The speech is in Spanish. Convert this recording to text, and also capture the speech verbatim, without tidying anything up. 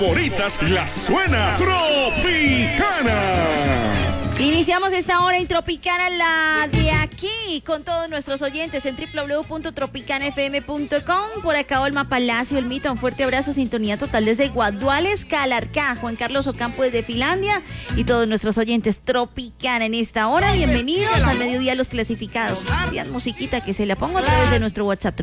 favoritas la suena Tropicana. Iniciamos esta hora en Tropicana, la de aquí, con todos nuestros oyentes en doble u doble u doble u punto tropicana f m punto com. Por acá Olma Palacio, Elmita, un fuerte abrazo, sintonía total desde Guaduales, Calarcá. Juan Carlos Ocampo desde Finlandia y todos nuestros oyentes Tropicana en esta hora. Bienvenidos al mediodía los clasificados. Pidan musiquita que se la pongo a través de nuestro WhatsApp.